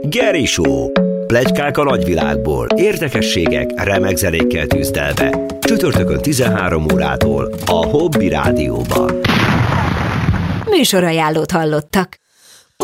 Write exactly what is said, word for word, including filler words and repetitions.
Geri Show. Pletykák a nagyvilágból, érdekességek, remek zenékkel tűzdelve. Csütörtökön tizenhárom órától a Hobby Rádióban. Műsorajánlót hallottak.